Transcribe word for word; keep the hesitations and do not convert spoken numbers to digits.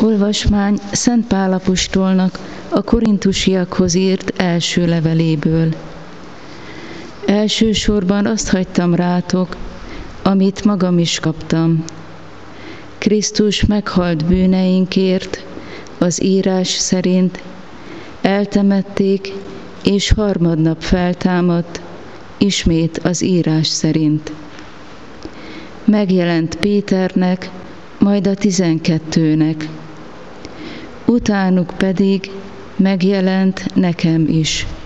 Olvasmány Szent Pál apostolnak a korintusiakhoz írt első leveléből. Elsősorban azt hagytam rátok, amit magam is kaptam. Krisztus meghalt bűneinkért, az írás szerint, eltemették, és harmadnap feltámadt, ismét az írás szerint. Megjelent Péternek, majd a tizenkettőnek. Utánuk pedig megjelent nekem is.